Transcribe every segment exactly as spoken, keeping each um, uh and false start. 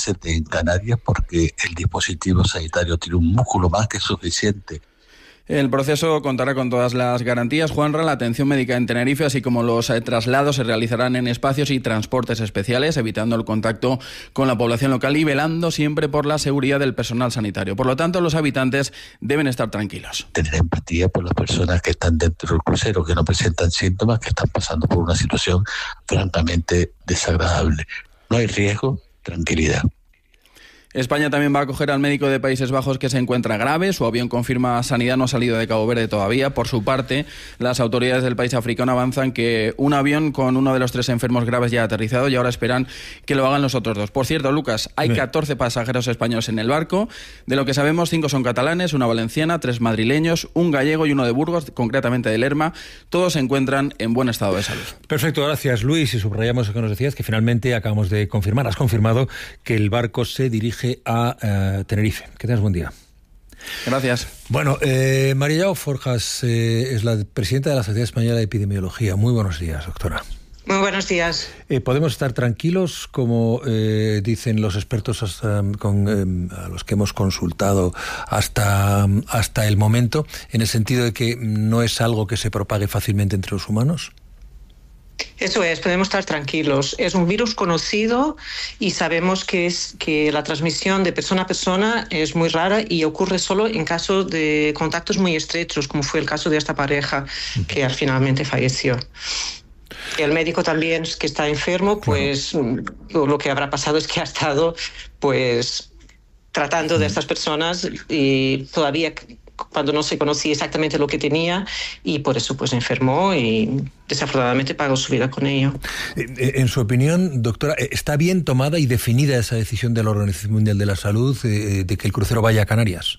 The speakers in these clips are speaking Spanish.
presente en Canarias porque el dispositivo sanitario tiene un músculo más que suficiente. El proceso contará con todas las garantías, Juanra. La atención médica en Tenerife, así como los eh, traslados, se realizarán en espacios y transportes especiales, evitando el contacto con la población local y velando siempre por la seguridad del personal sanitario. Por lo tanto, los habitantes deben estar tranquilos. Tener empatía por las personas que están dentro del crucero, que no presentan síntomas, que están pasando por una situación francamente desagradable. No hay riesgo, tranquilidad. España también va a acoger al médico de Países Bajos que se encuentra grave. Su avión, confirma Sanidad, no ha salido de Cabo Verde todavía. Por su parte, las autoridades del país africano avanzan que un avión con uno de los tres enfermos graves ya ha aterrizado y ahora esperan que lo hagan los otros dos. Por cierto, Lucas, hay catorce pasajeros españoles en el barco. De lo que sabemos, cinco son catalanes, una valenciana, tres madrileños, un gallego y uno de Burgos, concretamente de Lerma. Todos se encuentran en buen estado de salud. Perfecto, gracias, Luis. Y subrayamos lo que nos decías, que finalmente acabamos de confirmar, has confirmado que el barco se dirige a uh, Tenerife. Que tengas buen día. Gracias. Bueno, eh, María Joao Forjas eh, es la presidenta de la Sociedad Española de Epidemiología. Muy buenos días, doctora. Muy buenos días. Eh, ¿Podemos estar tranquilos, como eh, dicen los expertos hasta, con, eh, a los que hemos consultado hasta, hasta el momento, en el sentido de que no es algo que se propague fácilmente entre los humanos? Eso es, podemos estar tranquilos. Es un virus conocido y sabemos que es que la transmisión de persona a persona es muy rara y ocurre solo en caso de contactos muy estrechos, como fue el caso de esta pareja que finalmente falleció. El médico también, que está enfermo, pues bueno, lo que habrá pasado es que ha estado pues tratando de estas personas y todavía cuando no se conocía exactamente lo que tenía, y por eso pues enfermó y desafortunadamente pagó su vida con ello. En su opinión, doctora, ¿está bien tomada y definida esa decisión de la Organización Mundial de la Salud eh, de que el crucero vaya a Canarias?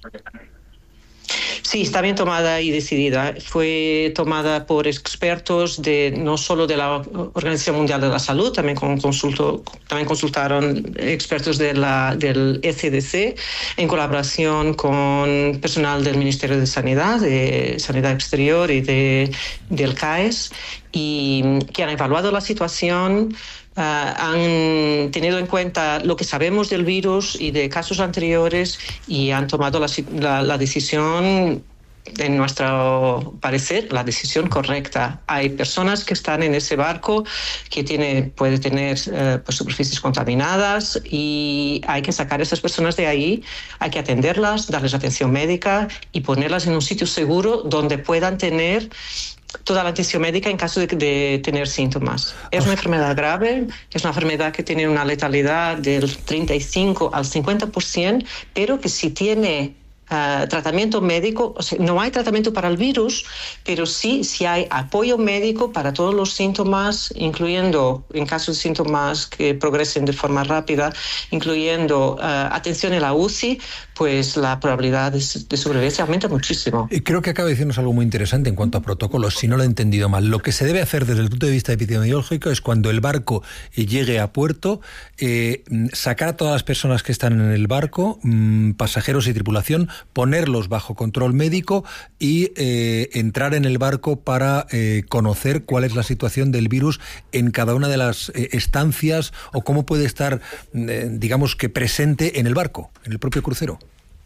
Sí, está bien tomada y decidida. Fue tomada por expertos de no solo de la Organización Mundial de la Salud, también, con consulto, también consultaron expertos de la, del E C D C en colaboración con personal del Ministerio de Sanidad, de Sanidad Exterior y de, del C A E S, y que han evaluado la situación. Uh, han tenido en cuenta lo que sabemos del virus y de casos anteriores y han tomado la, la, la decisión, en nuestro parecer, la decisión correcta. Hay personas que están en ese barco que tiene, puede tener uh, pues, superficies contaminadas y hay que sacar a esas personas de ahí, hay que atenderlas, darles atención médica y ponerlas en un sitio seguro donde puedan tener toda la atención médica en caso de, de tener síntomas. Es una enfermedad grave, es una enfermedad que tiene una letalidad del treinta y cinco al cincuenta por ciento, pero que si tiene Uh, tratamiento médico, o sea, no hay tratamiento para el virus, pero sí, sí hay apoyo médico para todos los síntomas, incluyendo, en caso de síntomas que progresen de forma rápida, incluyendo uh, atención en la U C I, pues la probabilidad de, de sobrevivencia aumenta muchísimo. Creo que acaba de decirnos algo muy interesante en cuanto a protocolos, si no lo he entendido mal. Lo que se debe hacer desde el punto de vista epidemiológico es, cuando el barco llegue a puerto, eh, sacar a todas las personas que están en el barco, mmm, pasajeros y tripulación, ponerlos bajo control médico y eh, entrar en el barco para eh, conocer cuál es la situación del virus en cada una de las eh, estancias, o cómo puede estar, eh, digamos que presente en el barco, en el propio crucero.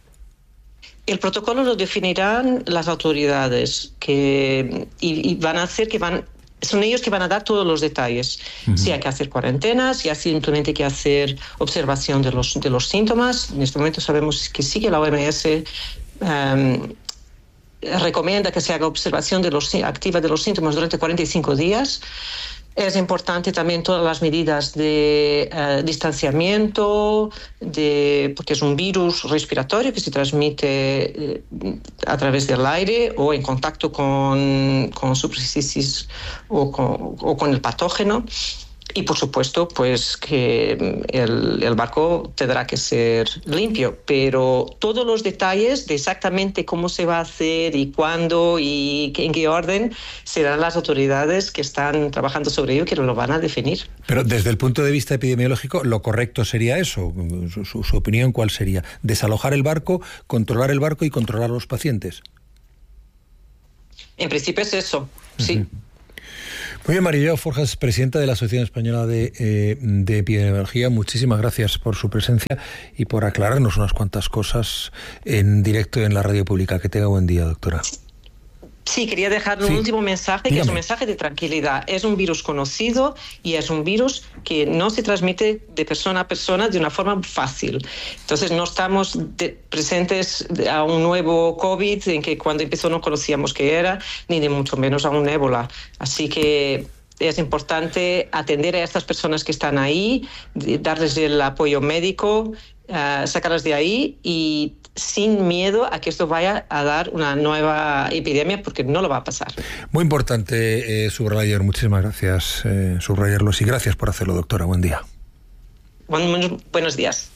El protocolo lo definirán las autoridades que, y, y van a hacer que van... Son ellos que van a dar todos los detalles. Uh-huh. Si hay que hacer cuarentenas, si hay simplemente que hacer observación de los, de los síntomas. En este momento sabemos que sí, que la O M S um, recomienda que se haga observación de los, activa de los síntomas durante cuarenta y cinco días. Es importante también todas las medidas de uh, distanciamiento, de, porque es un virus respiratorio que se transmite eh, a través del aire o en contacto con, con superficies o con, o con el patógeno. Y, por supuesto, pues que el, el barco tendrá que ser limpio, pero todos los detalles de exactamente cómo se va a hacer y cuándo y en qué orden serán las autoridades que están trabajando sobre ello que lo van a definir. Pero desde el punto de vista epidemiológico, lo correcto sería eso. Su, su, su opinión, ¿cuál sería? Desalojar el barco, controlar el barco y controlar a los pacientes. En principio es eso, sí. Uh-huh. Muy bien, María Forjas, presidenta de la Asociación Española de, eh, de Epidemiología, muchísimas gracias por su presencia y por aclararnos unas cuantas cosas en directo en la radio pública. Que tenga buen día, doctora. Sí, quería dejar un sí. último mensaje, que Dígame. es un mensaje de tranquilidad. Es un virus conocido y es un virus que no se transmite de persona a persona de una forma fácil. Entonces no estamos de, presentes a un nuevo COVID en que cuando empezó no conocíamos qué era, ni de mucho menos a un ébola. Así que es importante atender a estas personas que están ahí, darles el apoyo médico, uh, sacarlas de ahí y sin miedo a que esto vaya a dar una nueva epidemia, porque no lo va a pasar. Muy importante eh, subrayar, muchísimas gracias, eh, subrayarlos y gracias por hacerlo, doctora. Buen día. Buen, buenos días.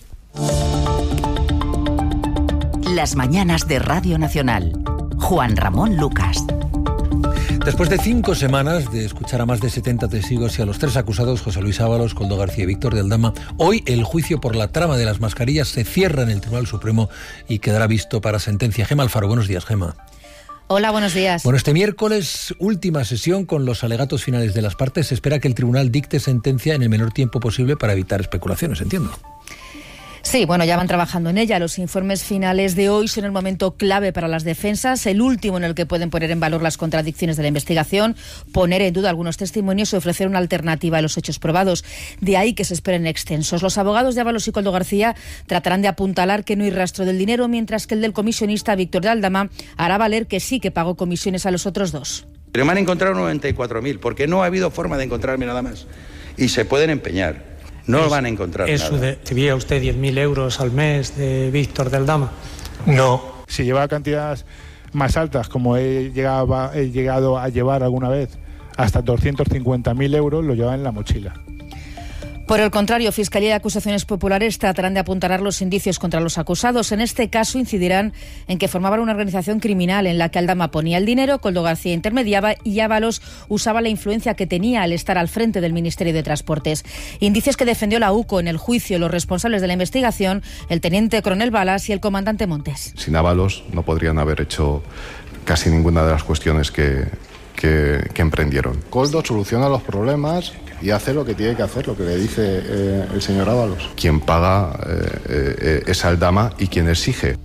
Las mañanas de Radio Nacional. Juan Ramón Lucas. Después de cinco semanas de escuchar a más de setenta testigos y a los tres acusados, José Luis Ábalos, Koldo García y Víctor de Aldama, hoy el juicio por la trama de las mascarillas se cierra en el Tribunal Supremo y quedará visto para sentencia. Gema Alfaro, buenos días, Gema. Hola, buenos días. Bueno, este miércoles, última sesión con los alegatos finales de las partes. Se espera que el tribunal dicte sentencia en el menor tiempo posible para evitar especulaciones, entiendo. Sí, bueno, ya van trabajando en ella. Los informes finales de hoy son el momento clave para las defensas, el último en el que pueden poner en valor las contradicciones de la investigación, poner en duda algunos testimonios y ofrecer una alternativa a los hechos probados. De ahí que se esperen extensos. Los abogados de Ábalos y Koldo García tratarán de apuntalar que no hay rastro del dinero, mientras que el del comisionista Víctor de Aldama hará valer que sí que ppagó comisiones a los otros dos. Pero me han encontrado noventa y cuatro mil, porque no ha habido forma de encontrarme nada más. Y se pueden empeñar. No es, van a encontrar eso nada. De, ¿Recibía usted diez mil euros al mes de Víctor de Aldama? No. Si lleva cantidades más altas, como he llegado, he llegado a llevar alguna vez, hasta doscientos cincuenta mil euros, lo lleva en la mochila. Por el contrario, Fiscalía y acusaciones populares tratarán de apuntalar los indicios contra los acusados. En este caso incidirán en que formaban una organización criminal en la que Aldama ponía el dinero, Koldo García intermediaba y Ábalos usaba la influencia que tenía al estar al frente del Ministerio de Transportes. Indicios que defendió la U C O en el juicio, los responsables de la investigación, el teniente coronel Balas y el comandante Montes. Sin Ábalos no podrían haber hecho casi ninguna de las cuestiones que, que, que emprendieron. Koldo soluciona los problemas y hace lo que tiene que hacer, lo que le dice eh, el señor Ábalos. Quien paga eh, eh, es Aldama y quien exige.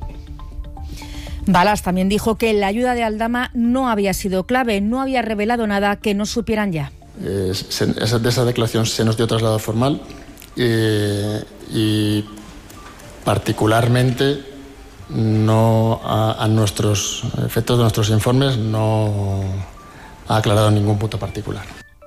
Balas también dijo que la ayuda de Aldama no había sido clave, no había revelado nada que no supieran ya. Eh, se, esa, de esa declaración se nos dio traslado formal eh, y particularmente no a, a nuestros efectos de nuestros informes no ha aclarado ningún punto particular.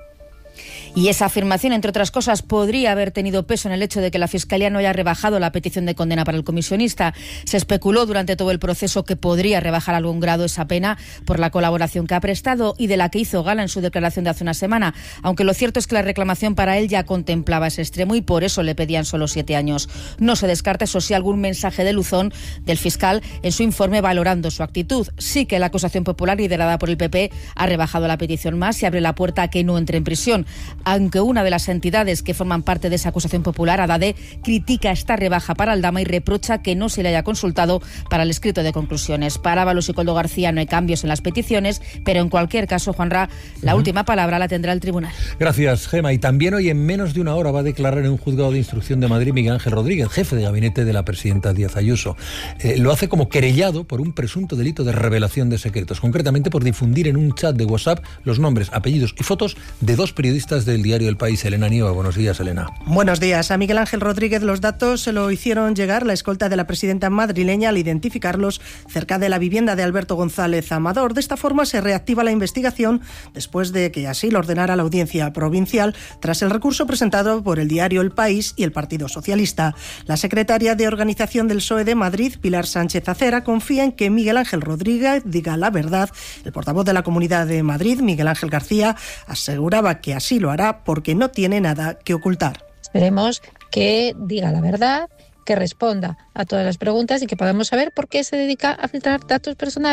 Y esa afirmación, entre otras cosas, podría haber tenido peso en el hecho de que la Fiscalía no haya rebajado la petición de condena para el comisionista. Se especuló durante todo el proceso que podría rebajar a algún grado esa pena por la colaboración que ha prestado y de la que hizo gala en su declaración de hace una semana, aunque lo cierto es que la reclamación para él ya contemplaba ese extremo y por eso le pedían solo siete años. No se descarta, eso sí, algún mensaje de luzón del fiscal en su informe valorando su actitud. Sí que la acusación popular liderada por el P P ha rebajado la petición más y abre la puerta a que no entre en prisión. Aunque una de las entidades que forman parte de esa acusación popular, ADADE, critica esta rebaja para Aldama y reprocha que no se le haya consultado para el escrito de conclusiones. Para Ábalos y Koldo García no hay cambios en las peticiones, pero en cualquier caso, Juanra, la uh-huh. última palabra la tendrá el tribunal. Gracias, Gema. Y también hoy, en menos de una hora, va a declarar en un juzgado de instrucción de Madrid Miguel Ángel Rodríguez, jefe de gabinete de la presidenta Díaz Ayuso. Eh, lo hace como querellado por un presunto delito de revelación de secretos, concretamente por difundir en un chat de WhatsApp los nombres, apellidos y fotos de dos periodistas del diario El País. Elena Nieva, buenos días, Elena. Buenos días. A Miguel Ángel Rodríguez los datos se lo hicieron llegar la escolta de la presidenta madrileña al identificarlos cerca de la vivienda de Alberto González Amador. De esta forma se reactiva la investigación después de que así lo ordenara la Audiencia Provincial tras el recurso presentado por el diario El País y el Partido Socialista. La secretaria de Organización del P S O E de Madrid, Pilar Sánchez Acera, confía en que Miguel Ángel Rodríguez diga la verdad. El portavoz de la Comunidad de Madrid, Miguel Ángel García, aseguraba que así lo hará porque no tiene nada que ocultar. Esperemos que diga la verdad, que responda a todas las preguntas y que podamos saber por qué se dedica a filtrar datos personales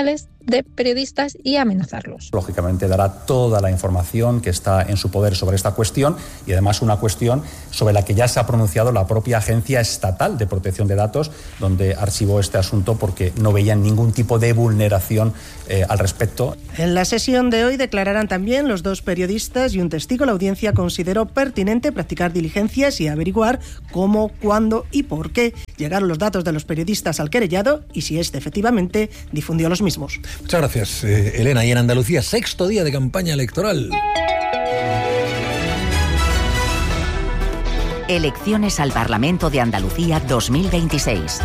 de periodistas y amenazarlos. Lógicamente dará toda la información que está en su poder sobre esta cuestión y además una cuestión sobre la que ya se ha pronunciado la propia Agencia Estatal de Protección de Datos, donde archivó este asunto porque no veían ningún tipo de vulneración eh, al respecto. En la sesión de hoy declararán también los dos periodistas y un testigo. La audiencia consideró pertinente practicar diligencias y averiguar cómo, cuándo y por qué llegaron los datos de los periodistas al querellado y si éste efectivamente difundió los mismos. Muchas gracias, eh, Elena. Y en Andalucía, sexto día de campaña electoral. Elecciones al Parlamento de Andalucía dos mil veintiséis.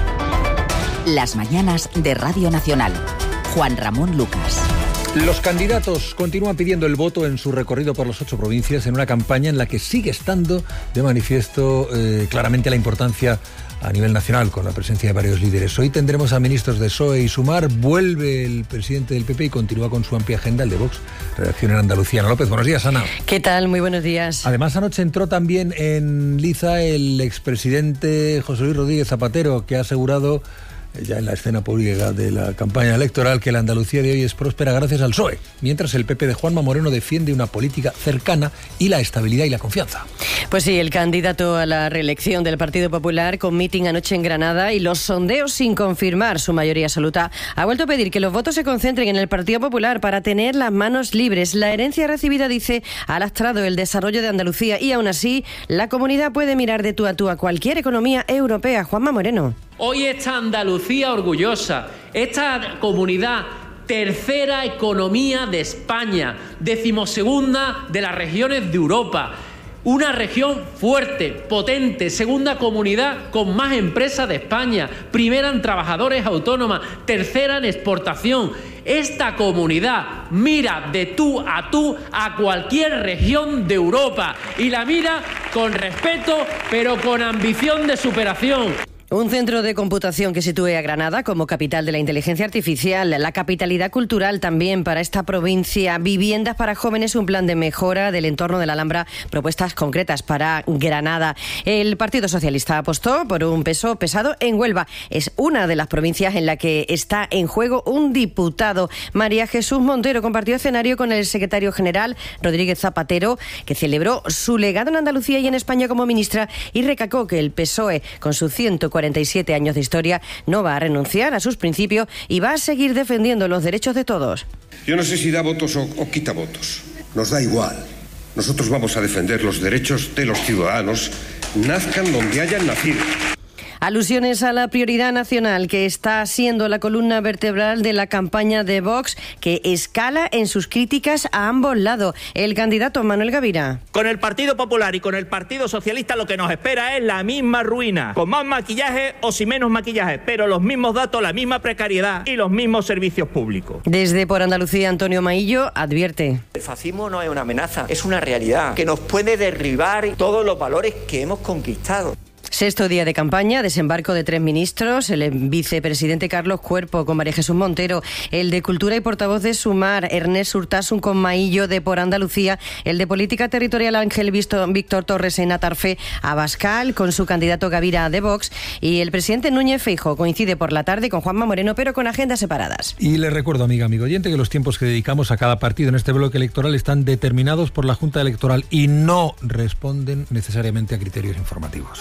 Las mañanas de Radio Nacional. Juan Ramón Lucas. Los candidatos continúan pidiendo el voto en su recorrido por las ocho provincias en una campaña en la que sigue estando de manifiesto eh, claramente la importancia a nivel nacional, con la presencia de varios líderes. Hoy tendremos a ministros de P S O E y Sumar, vuelve el presidente del P P y continúa con su amplia agenda, el de Vox. Redacción en Andalucía. Ana López, buenos días, Ana. ¿Qué tal? Muy buenos días. Además, anoche entró también en liza el expresidente José Luis Rodríguez Zapatero, que ha asegurado ya en la escena pública de la campaña electoral que la Andalucía de hoy es próspera gracias al P S O E, mientras el P P de Juanma Moreno defiende una política cercana y la estabilidad y la confianza. Pues sí, el candidato a la reelección del Partido Popular, con mitin anoche en Granada y los sondeos sin confirmar su mayoría absoluta, ha vuelto a pedir que los votos se concentren en el Partido Popular para tener las manos libres. La herencia recibida, dice, ha lastrado el desarrollo de Andalucía y aún así la comunidad puede mirar de tú a tú a cualquier economía europea. Juanma Moreno. Hoy esta Andalucía orgullosa, esta comunidad, tercera economía de España, decimosegunda de las regiones de Europa, una región fuerte, potente, segunda comunidad con más empresas de España, primera en trabajadores autónomas, tercera en exportación. Esta comunidad mira de tú a tú a cualquier región de Europa y la mira con respeto, pero con ambición de superación. Un centro de computación que sitúe a Granada como capital de la inteligencia artificial, la capitalidad cultural también para esta provincia, viviendas para jóvenes, un plan de mejora del entorno de la Alhambra, propuestas concretas para Granada. El Partido Socialista apostó por un peso pesado en Huelva. Es una de las provincias en la que está en juego un diputado. María Jesús Montero compartió escenario con el secretario general Rodríguez Zapatero, que celebró su legado en Andalucía y en España como ministra y recalcó que el P S O E, con sus ciento cuarenta y siete años de historia, no va a renunciar a sus principios y va a seguir defendiendo los derechos de todos. Yo no sé si da votos o, o quita votos. Nos da igual. Nosotros vamos a defender los derechos de los ciudadanos, nazcan donde hayan nacido. Alusiones a la prioridad nacional que está siendo la columna vertebral de la campaña de Vox, que escala en sus críticas a ambos lados. El candidato Manuel Gavira. Con el Partido Popular y con el Partido Socialista lo que nos espera es la misma ruina, con más maquillaje o sin menos maquillaje, pero los mismos datos, la misma precariedad y los mismos servicios públicos. Desde Por Andalucía, Antonio Maillo advierte. El fascismo no es una amenaza, es una realidad que nos puede derribar todos los valores que hemos conquistado. Sexto día de campaña, desembarco de tres ministros, el vicepresidente Carlos Cuerpo con María Jesús Montero, el de Cultura y portavoz de Sumar, Ernest Urtasun con Maillo de Por Andalucía, el de Política Territorial Ángel Víctor Torres en Atarfe, Abascal con su candidato Gavira de Vox y el presidente Núñez Feijóo coincide por la tarde con Juanma Moreno, pero con agendas separadas. Y le recuerdo, amiga, amigo oyente, que los tiempos que dedicamos a cada partido en este bloque electoral están determinados por la Junta Electoral y no responden necesariamente a criterios informativos.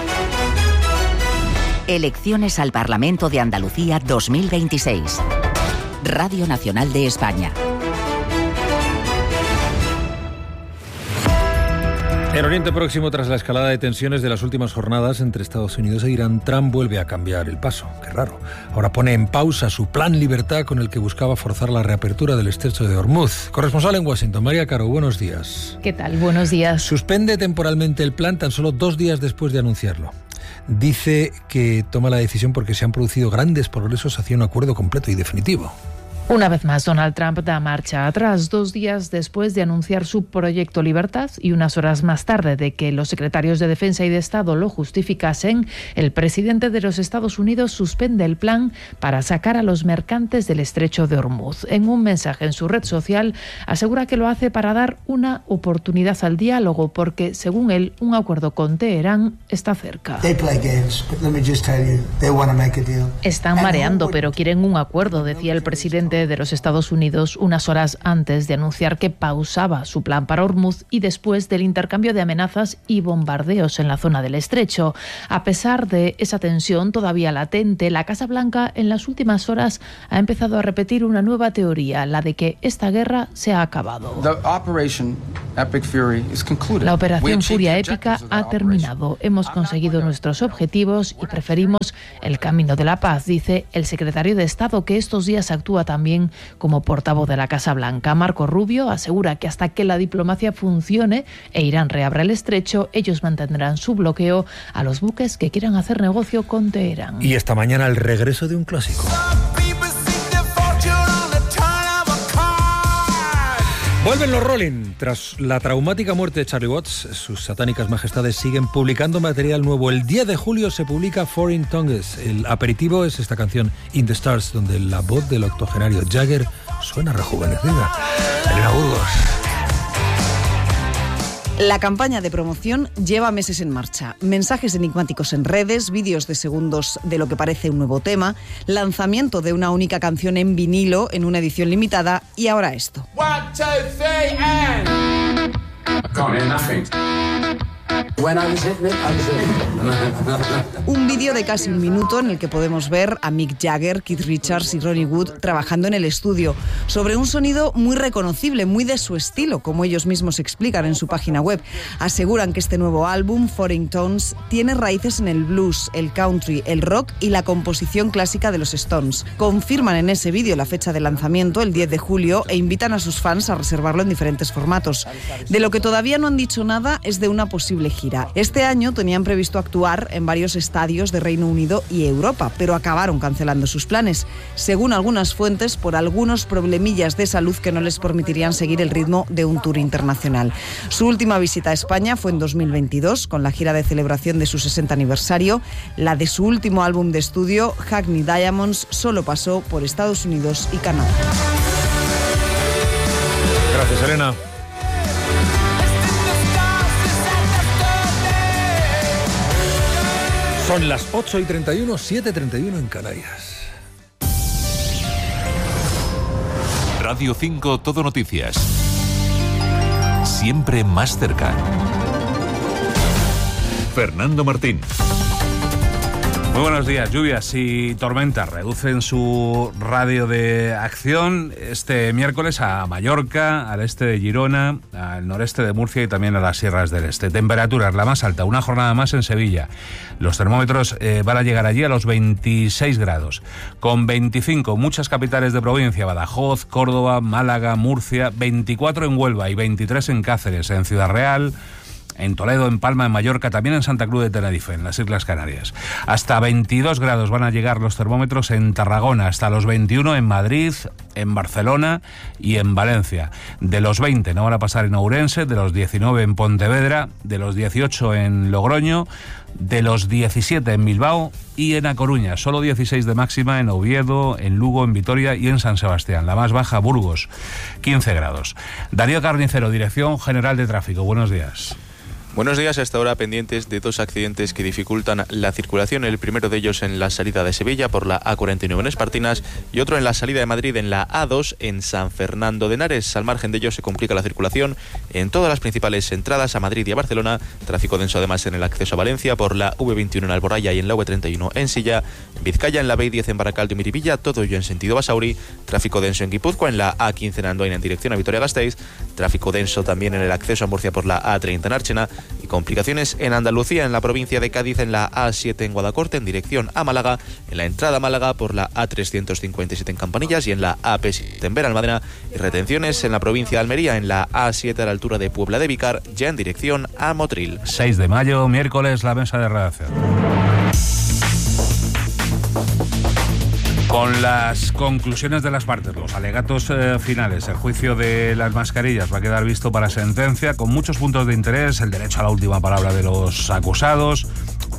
Elecciones al Parlamento de Andalucía dos mil veintiséis. Radio Nacional de España. En Oriente Próximo, tras la escalada de tensiones de las últimas jornadas entre Estados Unidos e Irán, Trump vuelve a cambiar el paso. Qué raro. Ahora pone en pausa su plan libertad con el que buscaba forzar la reapertura del estrecho de Hormuz. Corresponsal en Washington, María Caro, buenos días. ¿Qué tal? Buenos días. Suspende temporalmente el plan tan solo dos días después de anunciarlo. Dice que toma la decisión porque se han producido grandes progresos hacia un acuerdo completo y definitivo. Una vez más, Donald Trump da marcha atrás, dos días después de anunciar su proyecto Libertad y unas horas más tarde de que los secretarios de Defensa y de Estado lo justificasen. El presidente de los Estados Unidos suspende el plan para sacar a los mercantes del estrecho de Hormuz. En un mensaje en su red social, asegura que lo hace para dar una oportunidad al diálogo, porque, según él, un acuerdo con Teherán está cerca. Están mareando, pero quieren un acuerdo, decía el presidente presidente de los Estados Unidos unas horas antes de anunciar que pausaba su plan para Hormuz y después del intercambio de amenazas y bombardeos en la zona del estrecho. A pesar de esa tensión todavía latente, la Casa Blanca en las últimas horas ha empezado a repetir una nueva teoría, la de que esta guerra se ha acabado. La operación Furia Épica ha terminado. Hemos conseguido nuestros objetivos y preferimos el camino de la paz, dice el secretario de Estado, que estos días actúa también como portavoz de la Casa Blanca. Marco Rubio asegura que hasta que la diplomacia funcione e Irán reabra el estrecho, ellos mantendrán su bloqueo a los buques que quieran hacer negocio con Teherán. Y esta mañana el regreso de un clásico. Vuelven los Rolling. Tras la traumática muerte de Charlie Watts, sus satánicas majestades siguen publicando material nuevo. El diez de julio se publica Foreign Tongues. El aperitivo es esta canción In the Stars, donde la voz del octogenario Jagger suena rejuvenecida. Elena Burgos. La campaña de promoción lleva meses en marcha. Mensajes enigmáticos en redes, vídeos de segundos de lo que parece un nuevo tema, lanzamiento de una única canción en vinilo en una edición limitada y ahora esto. One, two, three, and... I can't hear nothing. When I was hitting it, I was hitting it. Un vídeo de casi un minuto en el que podemos ver a Mick Jagger, Keith Richards y Ronnie Wood trabajando en el estudio sobre un sonido muy reconocible, muy de su estilo, como ellos mismos explican en su página web. Aseguran que este nuevo álbum, Foreign Tones, tiene raíces en el blues, el country, el rock y la composición clásica de los Stones. Confirman en ese vídeo la fecha de lanzamiento, el diez de julio, e invitan a sus fans a reservarlo en diferentes formatos. De lo que todavía no han dicho nada es de una posible gira. Este año tenían previsto actuar en varios estadios de Reino Unido y Europa, pero acabaron cancelando sus planes, según algunas fuentes, por algunos problemillas de salud que no les permitirían seguir el ritmo de un tour internacional. Su última visita a España fue en dos mil veintidós, con la gira de celebración de su sesenta aniversario. La de su último álbum de estudio, Hackney Diamonds, solo pasó por Estados Unidos y Canadá. Gracias, Elena. Son las ocho y treinta y uno, siete y treinta y uno en Canarias. Radio cinco Todo Noticias. Siempre más cerca. Fernando Martín. Muy buenos días. Lluvias y tormentas reducen su radio de acción este miércoles a Mallorca, al este de Girona, al noreste de Murcia y también a las sierras del este. Temperaturas, la más alta, una jornada más en Sevilla. Los termómetros eh, van a llegar allí a los veintiséis grados. Con veinticinco, muchas capitales de provincia, Badajoz, Córdoba, Málaga, Murcia, veinticuatro en Huelva y veintitrés en Cáceres, en Ciudad Real, en Toledo, en Palma, en Mallorca, también en Santa Cruz de Tenerife, en las Islas Canarias. Hasta veintidós grados van a llegar los termómetros en Tarragona, hasta los veintiuno en Madrid, en Barcelona y en Valencia. De los veinte no van a pasar en Ourense, de los diecinueve en Pontevedra, de los dieciocho en Logroño, de los diecisiete en Bilbao y en A Coruña. Solo dieciséis de máxima en Oviedo, en Lugo, en Vitoria y en San Sebastián. La más baja, Burgos, quince grados. Darío Carnicero, Dirección General de Tráfico. Buenos días. Buenos días. Hasta ahora pendientes de dos accidentes que dificultan la circulación. El primero de ellos en la salida de Sevilla por la A cuarenta y nueve en Espartinas y otro en la salida de Madrid en la A dos en San Fernando de Henares. Al margen de ello se complica la circulación en todas las principales entradas a Madrid y a Barcelona. Tráfico denso además en el acceso a Valencia por la V veintiuno en Alboraya y en la V treinta y uno en Silla. En Vizcaya, en la B diez en Baracaldo y Miribilla, todo ello en sentido Basauri. Tráfico denso en Guipúzcoa, en la A quince en Andoain en dirección a Vitoria-Gasteiz. Tráfico denso también en el acceso a Murcia por la A treinta en Archena. Y complicaciones en Andalucía, en la provincia de Cádiz, en la A siete en Guadacorte, en dirección a Málaga, en la entrada a Málaga por la A trescientos cincuenta y siete en Campanillas y en la A P siete en Benalmádena, y retenciones en la provincia de Almería, en la A siete a la altura de Puebla de Vícar, ya en dirección a Motril. seis de mayo, miércoles, la mesa de redacción. Con las conclusiones de las partes, los alegatos eh, finales, el juicio de las mascarillas va a quedar visto para sentencia, con muchos puntos de interés, el derecho a la última palabra de los acusados,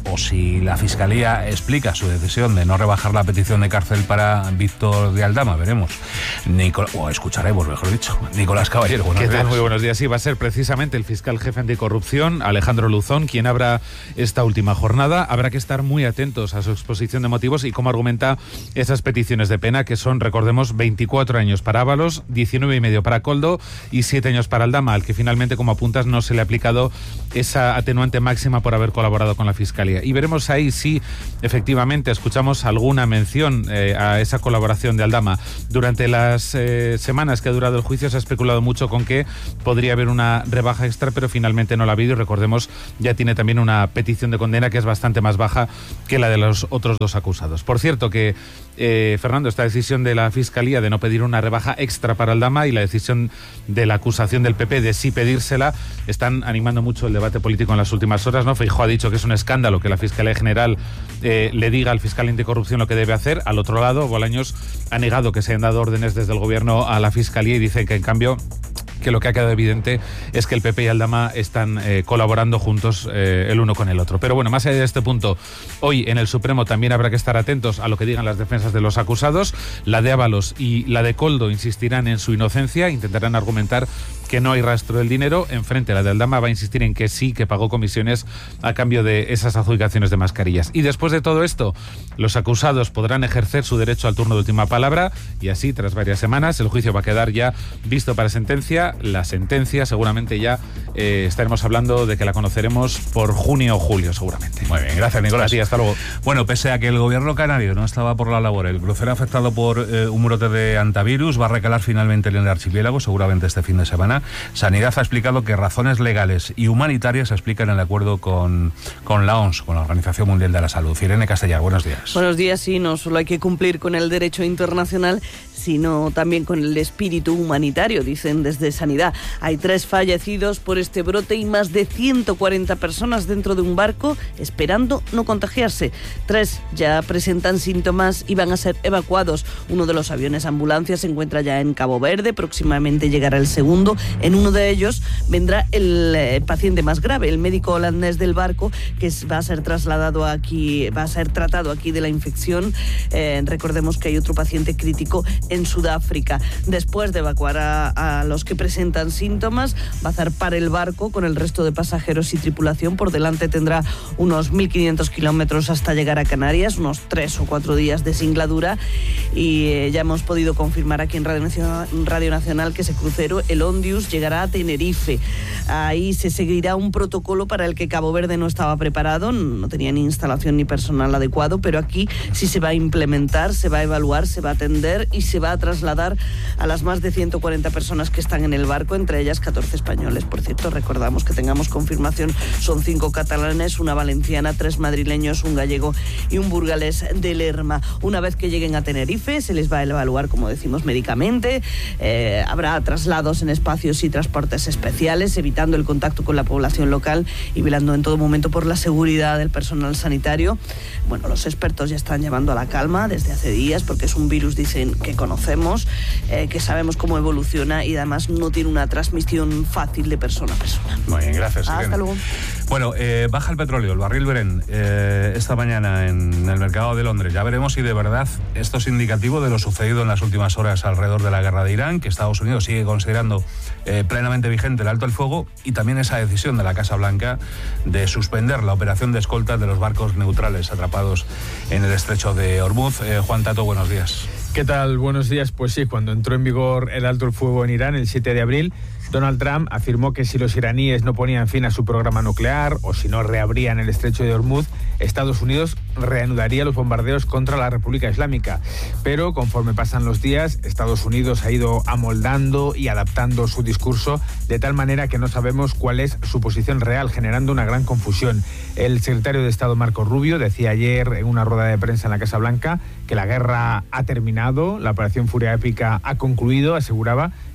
o si la Fiscalía explica su decisión de no rebajar la petición de cárcel para Víctor de Aldama, veremos. Nicol- o escucharemos, mejor dicho. Nicolás Caballero, buenos ¿Qué días. tal? Muy buenos días. Sí, va a ser precisamente el fiscal jefe anticorrupción, Alejandro Luzón, quien abra esta última jornada. Habrá que estar muy atentos a su exposición de motivos y cómo argumenta esas peticiones de pena, que son, recordemos, veinticuatro años para Ábalos, diecinueve y medio para Coldo y siete años para Aldama, al que finalmente, como apuntas, no se le ha aplicado esa atenuante máxima por haber colaborado con la Fiscalía. Y veremos ahí si efectivamente escuchamos alguna mención eh, a esa colaboración de Aldama. Durante las eh, semanas que ha durado el juicio se ha especulado mucho con que podría haber una rebaja extra, pero finalmente no la ha habido y recordemos, ya tiene también una petición de condena que es bastante más baja que la de los otros dos acusados. Por cierto que, eh, Fernando, esta decisión de la Fiscalía de no pedir una rebaja extra para Aldama y la decisión de la acusación del P P de sí pedírsela están animando mucho el debate político en las últimas horas, ¿no? Feijóo ha dicho que es un escándalo que la Fiscalía General eh, le diga al fiscal anticorrupción lo que debe hacer. Al otro lado, Bolaños ha negado que se hayan dado órdenes desde el gobierno a la Fiscalía y dice que, en cambio, que lo que ha quedado evidente es que el P P y Aldama están eh, colaborando juntos eh, el uno con el otro. Pero bueno, más allá de este punto, hoy en el Supremo también habrá que estar atentos a lo que digan las defensas de los acusados. La de Ábalos y la de Coldo insistirán en su inocencia, intentarán argumentar que no hay rastro del dinero. Enfrente, la de Aldama va a insistir en que sí, que pagó comisiones a cambio de esas adjudicaciones de mascarillas. Y después de todo esto, los acusados podrán ejercer su derecho al turno de última palabra y así, tras varias semanas, el juicio va a quedar ya visto para sentencia. La sentencia seguramente ya eh, estaremos hablando de que la conoceremos por junio o julio, seguramente. Muy bien, gracias, Nicolás. Sí, hasta luego. Bueno, pese a que el gobierno canario no estaba por la labor, el crucero afectado por eh, un brote de antivirus va a recalar finalmente en el archipiélago, seguramente este fin de semana. Sanidad ha explicado que razones legales y humanitarias se explican en el acuerdo con, con la O M S, con la Organización Mundial de la Salud. Irene Castellar, buenos días. Buenos días, sí, no solo hay que cumplir con el derecho internacional, sino también con el espíritu humanitario, dicen desde Sanidad. Hay tres fallecidos por este brote y más de ciento cuarenta personas dentro de un barco esperando no contagiarse. Tres ya presentan síntomas y van a ser evacuados. Uno de los aviones ambulancias se encuentra ya en Cabo Verde, próximamente llegará el segundo. En uno de ellos vendrá el eh, paciente más grave, el médico holandés del barco, que va a ser trasladado aquí, va a ser tratado aquí de la infección. Eh, recordemos que hay otro paciente crítico en Sudáfrica. Después de evacuar a, a los que presentan síntomas, va a zarpar el barco con el resto de pasajeros y tripulación. Por delante tendrá unos mil quinientos kilómetros hasta llegar a Canarias, unos tres o cuatro días de singladura. Y eh, ya hemos podido confirmar aquí en Radio Nacional, Radio Nacional que ese crucero, el Ondius, llegará a Tenerife. Ahí se seguirá un protocolo para el que Cabo Verde no estaba preparado, no tenía ni instalación ni personal adecuado, pero aquí sí se va a implementar, se va a evaluar, se va a atender y se va a trasladar a las más de ciento cuarenta personas que están en el barco, entre ellas catorce españoles. Por cierto, recordamos que tengamos confirmación, son cinco catalanes, una valenciana, tres madrileños, un gallego y un burgalés de Lerma. Una vez que lleguen a Tenerife, se les va a evaluar, como decimos, médicamente, eh, habrá traslados en espacios y transportes especiales, evitando el contacto con la población local y velando en todo momento por la seguridad del personal sanitario. Bueno, los expertos ya están llevando a la calma desde hace días, porque es un virus, dicen, que conocemos, eh, que sabemos cómo evoluciona y además no tiene una transmisión fácil de persona a persona. Muy bien, gracias. Hasta Irene. luego. Bueno, eh, baja el petróleo, el barril Brent, eh, esta mañana en el mercado de Londres. Ya veremos si de verdad esto es indicativo de lo sucedido en las últimas horas alrededor de la guerra de Irán, que Estados Unidos sigue considerando eh, plenamente vigente el alto el fuego, y también esa decisión de la Casa Blanca de suspender la operación de escolta de los barcos neutrales atrapados en el estrecho de Hormuz. Eh, Juan Tato, buenos días. ¿Qué tal? Buenos días. Pues sí, cuando entró en vigor el alto el fuego en Irán el siete de abril, Donald Trump afirmó que si los iraníes no ponían fin a su programa nuclear o si no reabrían el estrecho de Hormuz, Estados Unidos reanudaría los bombardeos contra la República Islámica. Pero conforme pasan los días, Estados Unidos ha ido amoldando y adaptando su discurso de tal manera que no sabemos cuál es su posición real, generando una gran confusión. El secretario de Estado Marco Rubio decía ayer en una rueda de prensa en la Casa Blanca que la guerra ha terminado, la operación Furia Épica ha concluido, aseguraba,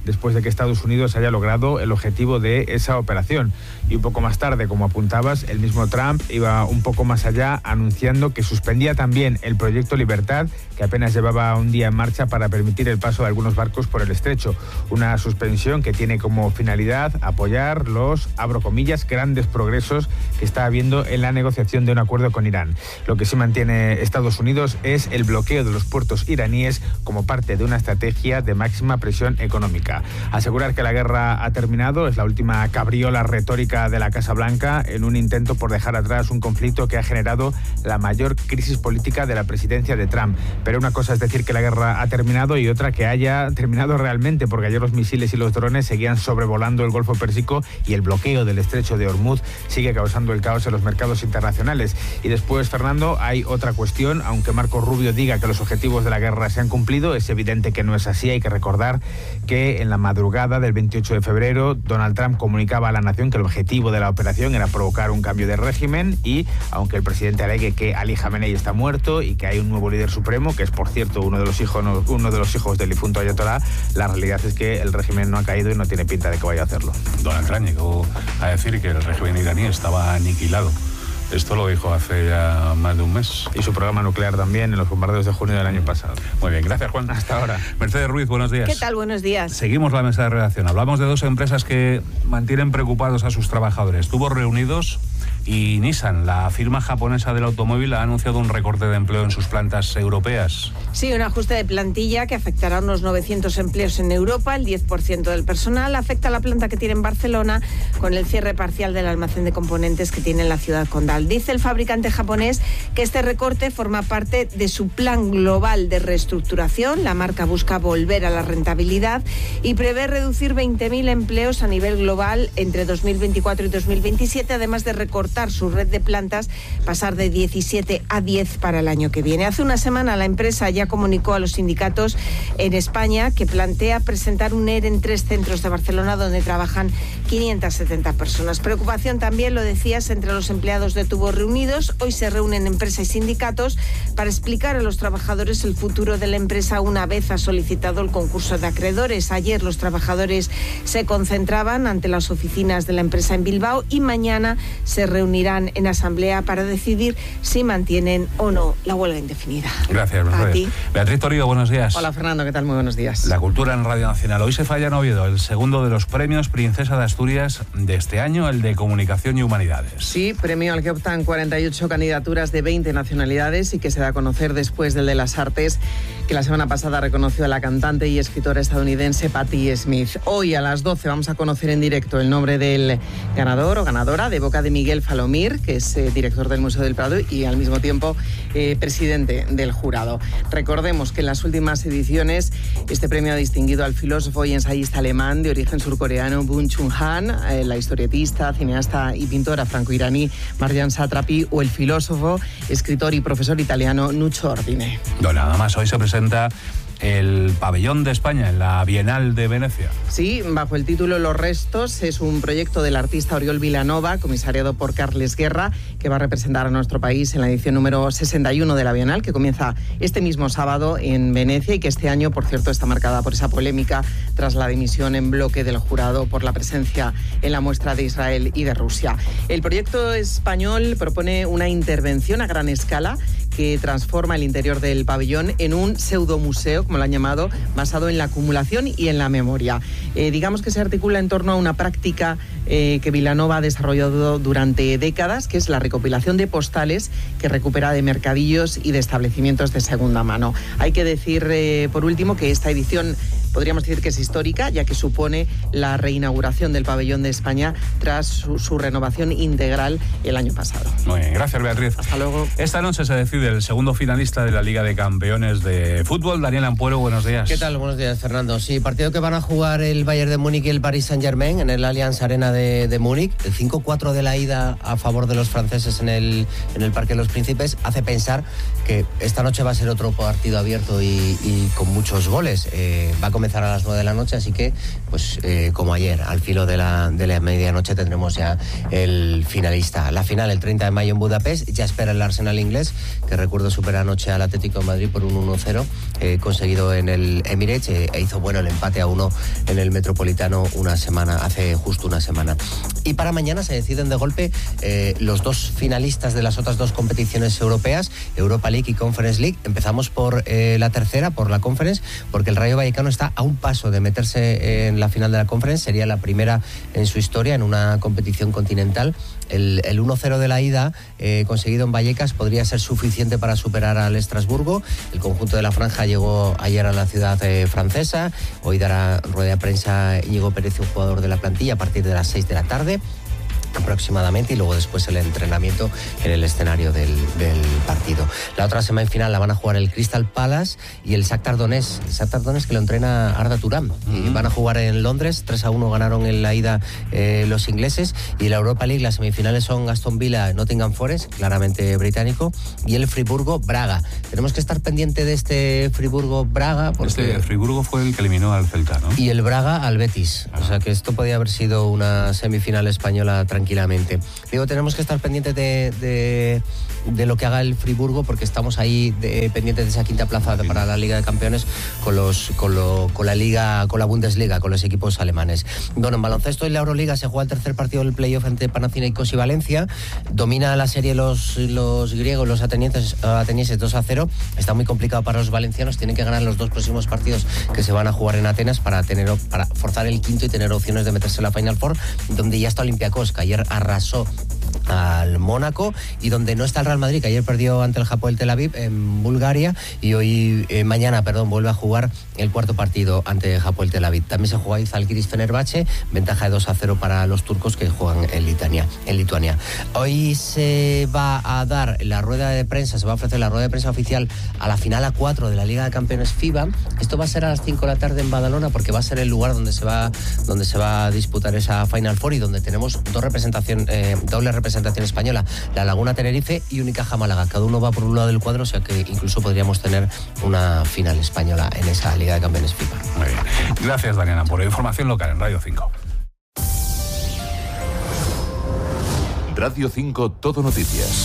después de que Estados Unidos haya logrado el objetivo de esa operación. Y un poco más tarde, como apuntabas, el mismo Trump iba un poco más allá, anunciando que suspendía también el proyecto Libertad, que apenas llevaba un día en marcha para permitir el paso de algunos barcos por el estrecho. Una suspensión que tiene como finalidad apoyar los, abro comillas, grandes progresos que está habiendo en la negociación de un acuerdo con Irán. Lo que sí mantiene Estados Unidos es el bloqueo de los puertos iraníes como parte de una estrategia de máxima presión económica. Asegurar que la guerra ha terminado es la última cabriola retórica de la Casa Blanca en un intento por dejar atrás un conflicto que ha generado la mayor crisis política de la presidencia de Trump. Pero una cosa es decir que la guerra ha terminado y otra que haya terminado realmente, porque ayer los misiles y los drones seguían sobrevolando el Golfo Pérsico y el bloqueo del estrecho de Hormuz sigue causando el caos en los mercados internacionales. Y después, Fernando, hay otra cuestión. Aunque Marco Rubio diga que los objetivos de la guerra se han cumplido, es evidente que no es así. Hay que recordar que en la madrugada del veintiocho de febrero, Donald Trump comunicaba a la nación que el objetivo de la operación era provocar un cambio de régimen y, aunque el presidente alegue que Ali Khamenei está muerto y que hay un nuevo líder supremo, que es, por cierto, uno de los hijos, uno de los hijos del difunto Ayatollah, la realidad es que el régimen no ha caído y no tiene pinta de que vaya a hacerlo. Donald Trump llegó a decir que el régimen iraní estaba aniquilado. Esto lo dijo hace ya más de un mes. Y su programa nuclear también, en los bombardeos de junio del año pasado. Muy bien, gracias, Juan. Hasta ahora. Mercedes Ruiz, buenos días. ¿Qué tal? Buenos días. Seguimos la mesa de redacción. Hablamos de dos empresas que mantienen preocupados a sus trabajadores. Tubos Reunidos y Nissan, la firma japonesa del automóvil, ha anunciado un recorte de empleo en sus plantas europeas. Sí, un ajuste de plantilla que afectará a unos novecientos empleos en Europa, el diez por ciento del personal. Afecta a la planta que tiene en Barcelona con el cierre parcial del almacén de componentes que tiene en la ciudad condal. Dice el fabricante japonés que este recorte forma parte de su plan global de reestructuración. La marca busca volver a la rentabilidad y prevé reducir veinte mil empleos a nivel global entre dos mil veinticuatro y dos mil veintisiete, además de recortar su red de plantas, pasar de diecisiete a diez para el año que viene. Hace una semana la empresa ya comunicó a los sindicatos en España que plantea presentar un E R E en tres centros de Barcelona donde trabajan quinientas setenta personas. Preocupación también, lo decías, entre los empleados de Tubos Reunidos. Hoy se reúnen empresa y sindicatos para explicar a los trabajadores el futuro de la empresa una vez ha solicitado el concurso de acreedores. Ayer los trabajadores se concentraban ante las oficinas de la empresa en Bilbao y mañana se reunirán en asamblea para decidir si mantienen o no la huelga indefinida. Gracias, Mercedes. A ti. Beatriz Toribio, buenos días. Hola, Fernando, ¿qué tal? Muy buenos días. La cultura en Radio Nacional. Hoy se falla en Oviedo el segundo de los premios Princesa de Asturias de este año, el de Comunicación y Humanidades. Sí, premio al que optan cuarenta y ocho candidaturas de veinte nacionalidades y que se da a conocer después del de las Artes, que la semana pasada reconoció a la cantante y escritora estadounidense Patti Smith. Hoy a las doce vamos a conocer en directo el nombre del ganador o ganadora, de boca de Miguel Falomir, que es eh, director del Museo del Prado y al mismo tiempo eh, presidente del jurado. Recordemos que en las últimas ediciones este premio ha distinguido al filósofo y ensayista alemán de origen surcoreano Byung Chul Han, eh, la historietista, cineasta y pintora franco-iraní Marjane Satrapi o el filósofo, escritor y profesor italiano Nuccio Ordine. No, nada más, hoy se presenta el pabellón de España en la Bienal de Venecia. Sí, bajo el título Los Restos, es un proyecto del artista Oriol Vilanova, comisariado por Carles Guerra, que va a representar a nuestro país en la edición número sesenta y uno de la Bienal, que comienza este mismo sábado en Venecia y que este año, por cierto, está marcada por esa polémica tras la dimisión en bloque del jurado por la presencia en la muestra de Israel y de Rusia. El proyecto español propone una intervención a gran escala que transforma el interior del pabellón en un pseudomuseo, como lo han llamado, basado en la acumulación y en la memoria. Eh, digamos que se articula en torno a una práctica eh, que Vilanova ha desarrollado durante décadas, que es la recopilación de postales que recupera de mercadillos y de establecimientos de segunda mano. Hay que decir, eh, por último, que esta edición podríamos decir que es histórica, ya que supone la reinauguración del pabellón de España tras su, su renovación integral el año pasado. Muy bien, gracias, Beatriz. Hasta luego. Esta noche se decide el segundo finalista de la Liga de Campeones de Fútbol. Daniel Ampuero, buenos días. ¿Qué tal? Buenos días, Fernando. Sí, partido que van a jugar el Bayern de Múnich y el Paris Saint-Germain en el Allianz Arena de, de Múnich. El cinco cuatro de la ida a favor de los franceses en el, en el Parque de los Príncipes hace pensar que esta noche va a ser otro partido abierto y, y con muchos goles. Eh, va a comenzar a las nueve de la noche, así que, pues eh, como ayer, al filo de la, de la medianoche tendremos ya el finalista. La final el treinta de mayo en Budapest, ya espera el Arsenal inglés, que recuerdo supera anoche al Atlético de Madrid por un uno cero, eh, conseguido en el Emirates, eh, e hizo bueno el empate a uno en el Metropolitano una semana, hace justo una semana. Y para mañana se deciden de golpe eh, los dos finalistas de las otras dos competiciones europeas, Europa League y Conference League. Empezamos por eh, la tercera, por la Conference, porque el Rayo Vallecano está a un paso de meterse en la final de la Conference. Sería la primera en su historia en una competición continental. El, el uno cero de la ida eh, conseguido en Vallecas podría ser suficiente para superar al Estrasburgo. El conjunto de la franja llegó ayer a la ciudad eh, francesa. Hoy dará rueda de prensa Íñigo Pérez, un jugador de la plantilla, a partir de las seis de la tarde aproximadamente, y luego después el entrenamiento en el escenario del, del partido. La otra semifinal la van a jugar el Crystal Palace y el Shakhtar Donetsk, el Shakhtar Donetsk que lo entrena Arda Turan. Uh-huh. Y van a jugar en Londres, tres a uno ganaron en la ida eh, los ingleses. Y la Europa League, las semifinales son Aston Villa, Nottingham Forest, claramente británico, y el Friburgo Braga. Tenemos que estar pendiente de este Friburgo Braga, porque este Friburgo fue el que eliminó al Celta, ¿no? Y el Braga al Betis. Ah. O sea que esto podía haber sido una semifinal española tranquilamente. Digo, tenemos que estar pendientes de, de, de lo que haga el Friburgo, porque estamos ahí de, pendientes de esa quinta plaza de, para la Liga de Campeones con los con, lo, con la Liga, con la Bundesliga, con los equipos alemanes. Bueno, en baloncesto en la Euroliga se juega el tercer partido del playoff entre Panathinaikos y Valencia. Domina la serie los, los griegos, los atenienses, atenienses dos a cero. Está muy complicado para los valencianos. Tienen que ganar los dos próximos partidos que se van a jugar en Atenas para tener para forzar el quinto y tener opciones de meterse en la Final Four, donde ya está Olympiacos, que ayer arrasó al Mónaco, y donde no está el Real Madrid, que ayer perdió ante el Hapoel Tel Aviv en Bulgaria, y hoy eh, mañana, perdón, vuelve a jugar el cuarto partido ante Hapoel Tel Aviv. También se juega hoy Zalgiris Fenerbahce, ventaja de dos a cero para los turcos que juegan en Lituania, en Lituania. Hoy se va a dar la rueda de prensa, se va a ofrecer la rueda de prensa oficial a la final a cuatro de la Liga de Campeones FIBA. Esto va a ser a las cinco de la tarde en Badalona, porque va a ser el lugar donde se va, donde se va a disputar esa Final Four, y donde tenemos dos representación, eh, doble representación española, la Laguna Tenerife y Unicaja Málaga. Cada uno va por un lado del cuadro, o sea que incluso podríamos tener una final española en esa Liga de Campeones FIBA. Muy bien. Gracias, Daniela, por la información local en Radio cinco. Radio cinco Todo Noticias.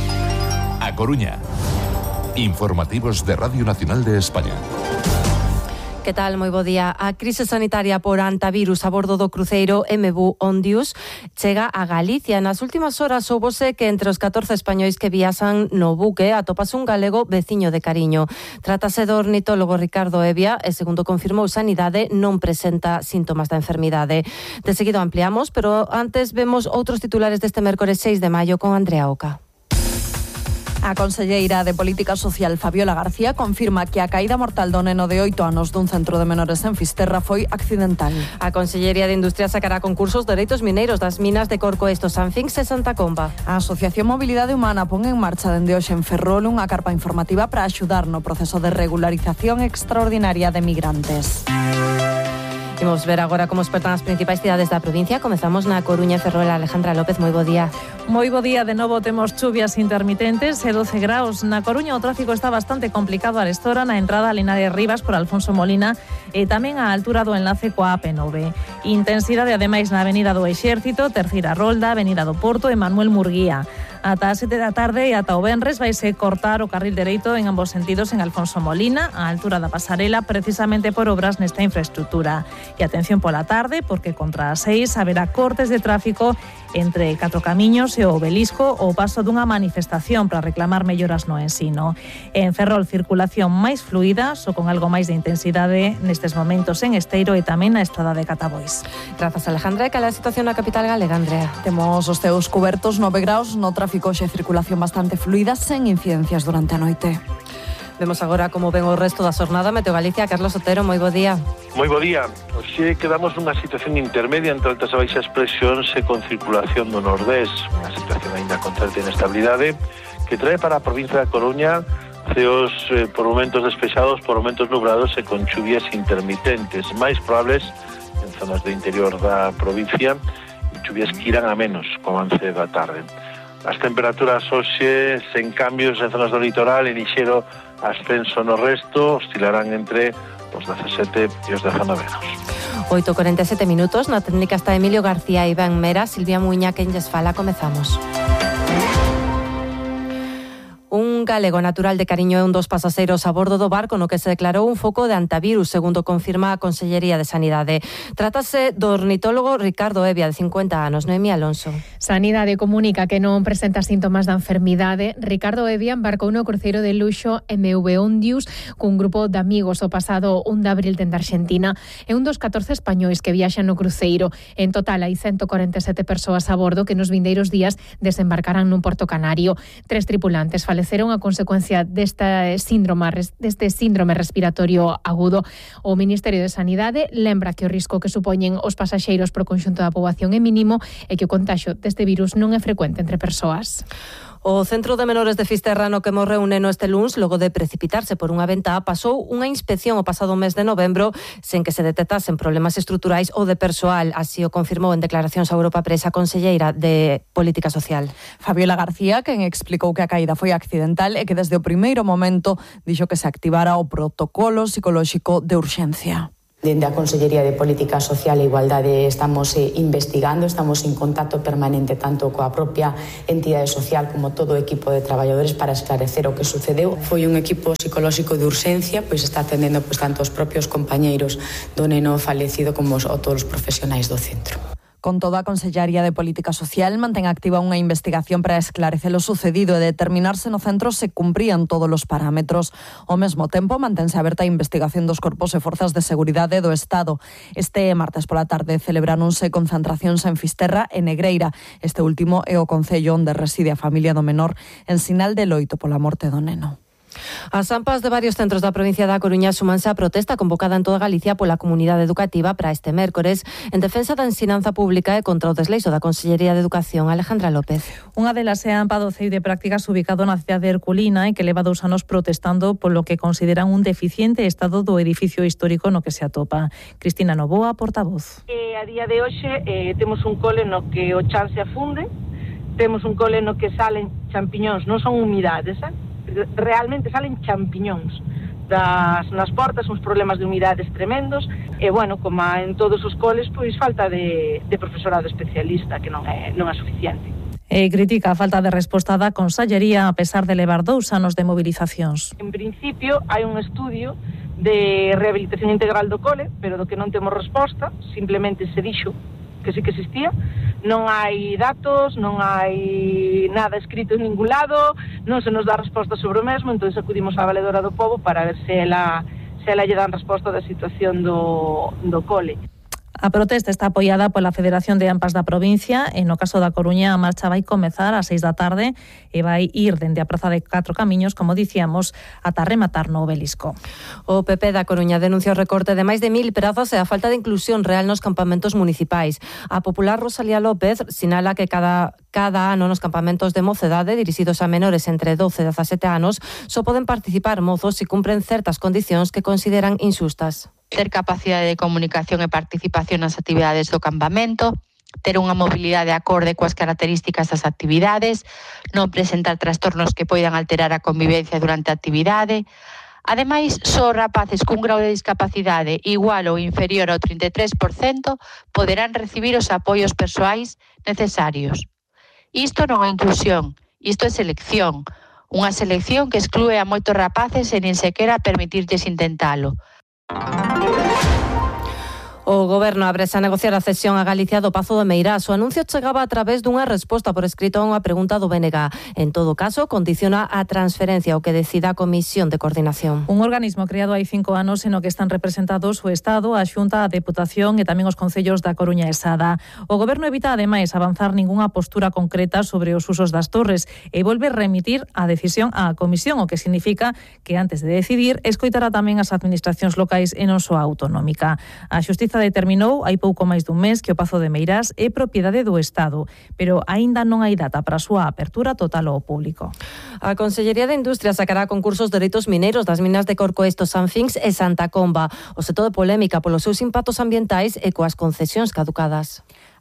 A Coruña. Informativos de Radio Nacional de España. Que tal? Moi bo día. A crise sanitaria por antivirus a bordo do cruceiro M V Ondius chega a Galicia. Nas últimas horas soubose que entre os catorce españois que viaxan no buque atopase un galego veciño de cariño. Trátase do ornitólogo Ricardo Evia e, segundo confirmou Sanidade, non presenta síntomas da enfermidade. De seguido ampliamos, pero antes vemos outros titulares deste mércores seis de maio con Andrea Oca. A conselleira de Política Social, Fabiola García, confirma que a caída mortal do neno de oito anos dun centro de menores en Fisterra foi accidental. A Consellería de Industria sacará concursos de dereitos mineiros das minas de Corcoesto, Sanfinx e Santa Comba. A Asociación Mobilidade Humana pon en marcha dende hoxe en Ferrol unha carpa informativa para axudar no proceso de regularización extraordinaria de migrantes. Imos ver agora como espertan as principais cidades da provincia. Comezamos na Coruña, Ferrol. Alejandra López, moi bo día. Moi bo día, de novo temos chuvias intermitentes e doce graus. Na Coruña o tráfico está bastante complicado a esta hora na entrada a Linares Rivas por Alfonso Molina e tamén á altura do enlace coa A P nove. Intensidade ademais na Avenida do Exército, Terceira Rolda, Avenida do Porto e Manuel Murguía. Ata as sete da tarde e ata o venres vaise cortar o carril dereito en ambos sentidos en Alfonso Molina, á altura da pasarela, precisamente por obras nesta infraestructura. E atención pola tarde, porque contra as seis haberá cortes de tráfico entre Catro Camiños e o Obelisco o paso dunha manifestación para reclamar melloras no ensino. En Ferrol, circulación máis fluida, só con algo máis de intensidade nestes momentos en Esteiro e tamén na estrada de Catabois. Grazas, Alejandra. E cal é a situación na capital galega, Andrea? Temos os teus cubertos, nove graus, no tráfico xe circulación bastante fluida, sen incidencias durante a noite. Vemos agora como ven o resto da xornada. Meteo Galicia, Carlos Otero, moi bo día. Moi bo día. Hoxe quedamos nunha situación intermedia entre altas e baixas presións e con circulación do nordés, unha situación aínda con certa inestabilidade que trae para a provincia da Coruña ceos eh, por momentos despexados, por momentos nubrados e con chuvias intermitentes, máis probables en zonas do interior da provincia, chuvias que irán a menos co avance da tarde. As temperaturas hoxe sen cambios en zonas do litoral e lixeiro ascenso no resto, oscilarán entre os dezasete e os dezanovenos. oito e corenta e sete minutos, na técnica está Emilio García e Iván Mera, Silvia Muiña, quen lles fala, comezamos. Un galego natural de Cariño é un dos pasaxeiros a bordo do barco no que se declarou un foco de antivirus, segundo confirma a Consellería de Sanidade. Trátase do ornitólogo Ricardo Evia, de cincuenta anos. Noemí Alonso. Sanidade comunica que non presenta síntomas da enfermidade. Ricardo Evia embarcou no cruceiro de luxo M V Ondius cun grupo de amigos o pasado un de abril dende Argentina. É un dos catorce españois que viaxan no cruceiro. En total hai ciento corenta e sete persoas a bordo que nos vindeiros días desembarcarán nun porto canario. Tres tripulantes faleceron a consecuencia desta síndrome, deste síndrome respiratorio agudo. O Ministerio de Sanidade lembra que o risco que supoñen os pasaxeiros pro conxunto da poboación é mínimo e que o contaxio deste virus non é frecuente entre persoas. O Centro de Menores de Fisterra no que morreu un neno este luns logo de precipitarse por unha ventá pasou unha inspección o pasado mes de novembro sen que se detectasen problemas estruturais ou de persoal, así o confirmou en declaracións a Europa Press a conselleira de Política Social. Fabiola García, quen explicou que a caída foi accidental e que desde o primeiro momento dixo que se activara o protocolo psicolóxico de urxencia. Dende a Consellería de Política Social e Igualdade estamos eh, investigando, estamos en contacto permanente tanto coa propia entidade social como todo o equipo de traballadores para esclarecer o que sucedeu. Foi un equipo psicolóxico de urxencia, pois está atendendo pois, tanto os propios compañeiros do neno falecido como os, todos os profesionais do centro. Con toda a Consellería de Política Social mantén activa unha investigación para esclarecer o sucedido e determinar se no centro se cumprían todos os parámetros. Ao mesmo tempo, mantense aberta a investigación dos corpos e forzas de seguridade do Estado. Este martes pola tarde celebráronse concentracións en Fisterra e Negreira. Este último é o concello onde reside a familia do menor en sinal de loito pola morte do neno. As AMPAs de varios centros da provincia da Coruña sumanse á protesta convocada en toda Galicia pola comunidade educativa para este mércores en defensa da ensinanza pública e contra o desleixo da Consellería de Educación. Alejandra López. Unha delas é a AMPA do C E I de Prácticas ubicado na cidade de Herculina e que leva dous anos protestando polo que consideran un deficiente estado do edificio histórico no que se atopa. Cristina Novoa, portavoz. Eh, a día de hoxe eh, temos un cole no que o chan se afunde, temos un cole no que salen champiñóns, non son humidades, eh? realmente salen champiñóns das, nas portas, uns problemas de humidades tremendos e, bueno, como en todos os coles, pois falta de, de profesorado especialista que non é, non é suficiente. E critica a falta de resposta da Consellería a pesar de levar dous anos de movilizacións. En principio, hai un estudio de rehabilitación integral do cole, pero do que non temos resposta, simplemente se dixo que sí que existía, non hai datos, non hai nada escrito en ningún lado, non se nos dá resposta sobre o mesmo, entón acudimos á Valedora do Pobo para ver se ela, se ela lle dan resposta da situación do, do cole. A protesta está apoiada pola Federación de AMPAs da provincia e no caso da Coruña a marcha vai comezar ás seis da tarde e vai ir dende a Praza de Catro Camiños, como dicíamos, ata rematar no Obelisco. O P P da Coruña denuncia o recorte de máis de mil prazas e a falta de inclusión real nos campamentos municipais. A popular Rosalía López sinala que cada Cada ano nos campamentos de mocedade dirixidos a menores entre doce e dezasete anos só poden participar mozos se cumpren certas condicións que consideran inxustas. Ter capacidade de comunicación e participación nas actividades do campamento, ter unha mobilidade acorde coas características das actividades, non presentar trastornos que poidan alterar a convivencia durante a actividade. Ademais, só rapaces cun grau de discapacidade igual ou inferior ao trinta e tres por cento poderán recibir os apoios persoais necesarios. Isto non é inclusión, isto é selección. Unha selección que exclúe a moitos rapaces e nin sequera permitirlles intentalo. O Goberno abrese a negociar a cesión a Galicia do Pazo de Meirás. O anuncio chegaba a través dunha resposta por escrito a unha pregunta do B N G. En todo caso, condiciona a transferencia o que decida a Comisión de Coordinación. Un organismo creado hai cinco anos en o que están representados o Estado, a Xunta, a Deputación e tamén os concellos da Coruña e Sada. O Goberno evita, ademais, avanzar ningunha postura concreta sobre os usos das torres e volve remitir a decisión á Comisión, o que significa que antes de decidir escoitará tamén as administracións locais e non só a autonómica. A Xustiza determinou hai pouco máis dun mes que o Pazo de Meirás é propiedade do Estado, pero aínda non hai data para a súa apertura total ao público. A Consellería de Industria sacará concursos de dereitos mineiros das minas de Corcoesto, San Finx e Santa Comba. O setor de polémica polos seus impactos ambientais e coas concesións caducadas.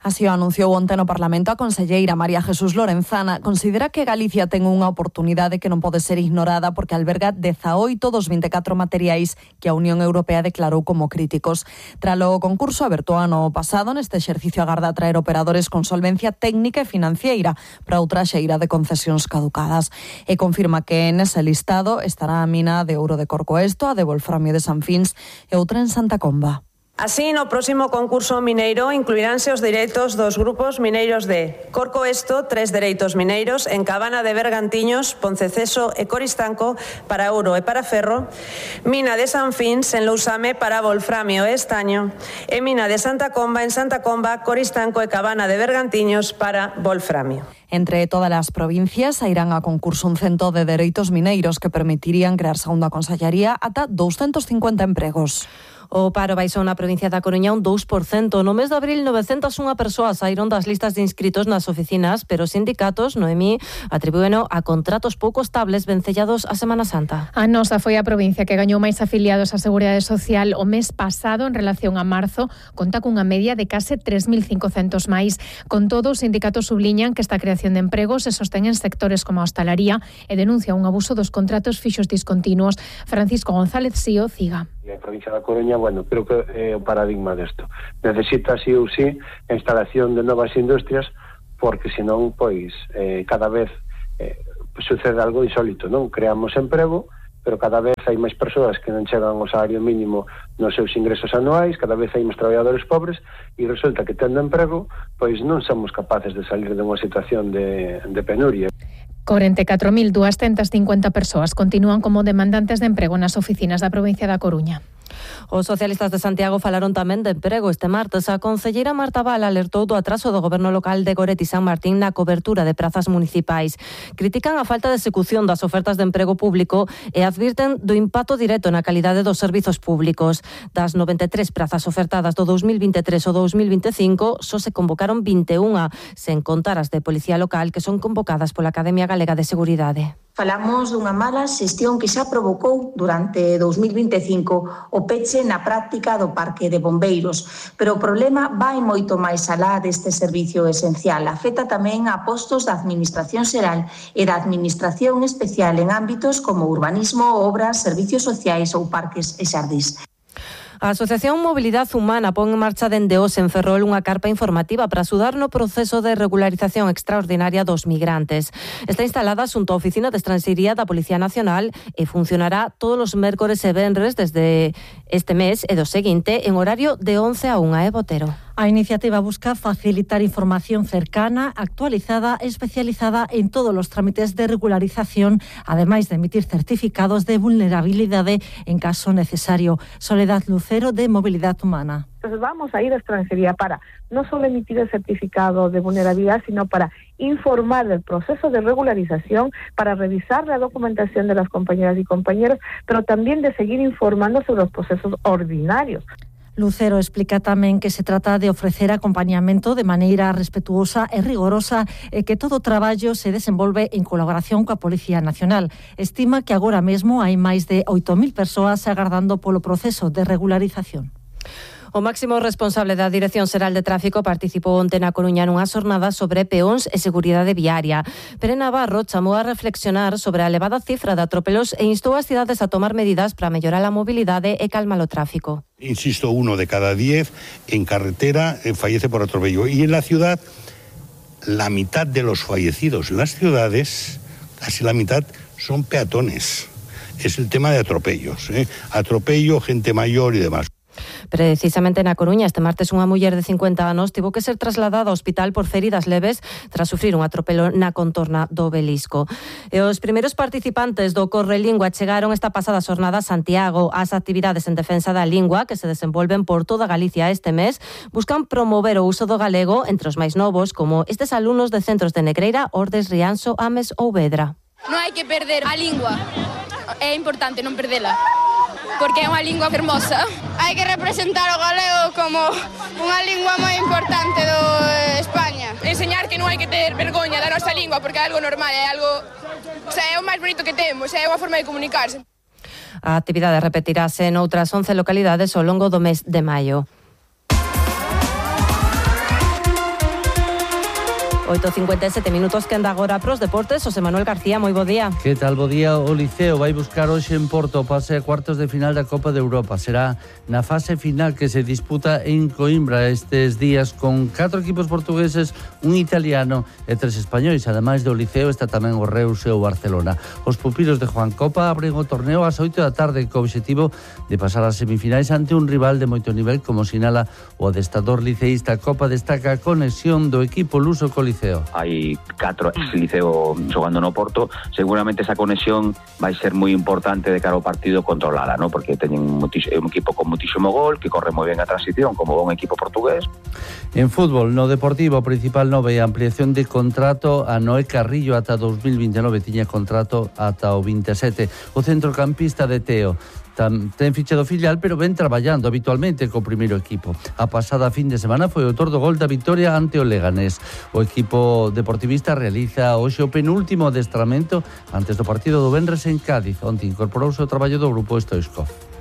Así o anunciou onte no Parlamento a conselleira María Jesús Lorenzana. Considera que Galicia ten unha oportunidade que non pode ser ignorada porque alberga dezaoito dos vinte e catro materiais que a Unión Europea declarou como críticos. Tralo concurso aberto ano pasado, neste exercicio agarda traer operadores con solvencia técnica e financiera para outra xeira de concesións caducadas. E confirma que nese listado estará a mina de ouro de Corcoesto, a de Wolframio de Sanfins e outra en Santa Comba. Así, no próximo concurso mineiro incluiránse os dereitos dos grupos mineiros de Corcoesto, tres dereitos mineiros, en Cabana de Bergantiños, Ponceceso e Coristanco para ouro e para ferro, mina de Sanfins en Lousame para wolframio e estaño e mina de Santa Comba en Santa Comba, Coristanco e Cabana de Bergantiños para wolframio. Entre todas as provincias sairán a concurso un cento de dereitos mineiros que permitirían crear, segundo a Consellaría, ata douscentos cincuenta empregos. O paro baixou na provincia da Coruña un dous por cento. No mes de abril, novecentas unha persoas saíron das listas de inscritos nas oficinas, pero os sindicatos, Noemí, atribúeno a contratos pouco estables vencellados a Semana Santa. A nosa foi a provincia que gañou máis afiliados á Seguridade Social o mes pasado en relación a marzo. Conta cunha media de case tres mil cincocentos máis. Con todo, os sindicatos subliñan que esta creación de empregos se sostén en sectores como a hostalaría e denuncia un abuso dos contratos fixos discontinuos. Francisco González Sío, CIGA. A provincia da Coruña, bueno, creo que é o paradigma desto. Necesita sí ou sí a instalación de novas industrias porque senón, pois, eh, cada vez eh, sucede algo insólito, non? Creamos emprego, pero cada vez hai máis persoas que non chegan ao salario mínimo nos seus ingresos anuais, cada vez hai máis traballadores pobres e resulta que tendo emprego, pois non somos capaces de salir de unha situación de, de penuria. corenta e catro mil duascentas cincuenta persoas continúan como demandantes de emprego nas oficinas da provincia da Coruña. Os socialistas de Santiago falaron tamén de emprego este martes. A concelleira Marta Val alertou do atraso do goberno local de Goretti San Martín na cobertura de prazas municipais. Critican a falta de execución das ofertas de emprego público e advirten do impacto directo na calidade dos servizos públicos. Das noventa e tres prazas ofertadas do dous mil vinte e tres ao dous mil vinte e cinco, só se convocaron vinte e unha, sen contar as de Policía Local que son convocadas pola Academia Galega de Seguridade. Falamos dunha mala xestión que xa provocou durante dous mil vinte e cinco o peche na práctica do parque de bombeiros, pero o problema vai moito máis alá deste servicio esencial. Afecta tamén a postos da Administración Xeral e da Administración Especial en ámbitos como urbanismo, obras, servicios sociais ou parques e xardís. A Asociación Mobilidade Humana pon en marcha dende hoxe en Ferrol unha carpa informativa para axudar no proceso de regularización extraordinaria dos migrantes. Está instalada xunto á Oficina de Estranxeiría da Policía Nacional e funcionará todos os mércores e venres desde este mes e do seguinte en horario de once a unha, e Botero. A iniciativa busca facilitar información cercana, actualizada e especializada en todos os trámites de regularización, ademais de emitir certificados de vulnerabilidade en caso necesario. Soledad Lucero, de Mobilidade Humana. Entonces vamos a ir a extranjería para no solo emitir el certificado de vulnerabilidad, sino para informar del proceso de regularización, para revisar la documentación de las compañeras y compañeros, pero también de seguir informando sobre los procesos ordinarios. Lucero explica tamén que se trata de ofrecer acompañamento de maneira respetuosa e rigorosa e que todo o traballo se desenvolve en colaboración coa Policía Nacional. Estima que agora mesmo hai máis de oito mil persoas agardando polo proceso de regularización. O máximo responsable da Dirección Xeral de Tráfico participou onte na Coruña nunha xornada sobre peóns e seguridade viaria. Pere Navarro chamou a reflexionar sobre a elevada cifra de atropelos e instou as cidades a tomar medidas para mellorar a mobilidade e calmar o tráfico. Insisto, uno de cada diez en carretera eh, fallece por atropello. Y en la ciudad, la mitad de los fallecidos en las ciudades, casi la mitad, son peatones. Es el tema de atropellos, ¿eh? Atropello, gente mayor y demás. Precisamente na Coruña, este martes unha muller de cincuenta anos tivo que ser trasladada ao hospital por feridas leves tras sufrir un atropelo na contorna do Obelisco. E os primeiros participantes do Correlingua chegaron esta pasada xornada a Santiago. As actividades en defensa da lingua que se desenvolven por toda Galicia este mes buscan promover o uso do galego entre os máis novos, como estes alumnos de centros de Negreira, Ordes, Rianxo, Ames ou Vedra. Non hai que perder a lingua. É importante non perdela, porque é unha lingua fermosa. Hai que representar o galego como unha lingua moi importante do España. Enseñar que non hai que ter vergoña da nosa lingua, porque é algo normal, é algo, o sea, é o máis bonito que temos, é unha forma de comunicarse. A actividade repetirase en outras once localidades ao longo do mes de maio. oito e cincuenta e sete minutos que anda agora pros deportes. José Manuel García, moi bo día. Que tal, bo día. O Liceo vai buscar hoxe en Porto o pase a cuartos de final da Copa de Europa. Será na fase final que se disputa en Coimbra estes días con catro equipos portugueses, un italiano e tres españois. Ademais do Liceo está tamén o Reus e o Barcelona. Os pupilos de Juan Copa abren o torneo ás oito da tarde co obxectivo de pasar ás semifinais ante un rival de moito nivel, como sinala o adestador liceísta. Copa destaca a conexión do equipo luso co Liceo. Hai catro ex-Liceo xogando no Porto, seguramente esa conexión vai ser moi importante de cara ao partido controlada, ¿no? Porque teñen un equipo con muitísimo gol, que corre moi ben a transición, como bon equipo portugués. En fútbol, no Deportivo, o principal nove, ampliación de contrato a Noé Carrillo ata dos mil veintinueve, tiña contrato ata o veintisiete. O centrocampista de Teo ten ficha do filial, pero ven traballando habitualmente co primeiro equipo. A pasada fin de semana foi o autor do gol da victoria ante o Leganés. O equipo deportivista realiza hoxe o penúltimo adestramento antes do partido do venres en Cádiz, onde incorporouse o traballo do grupo Stoichkov.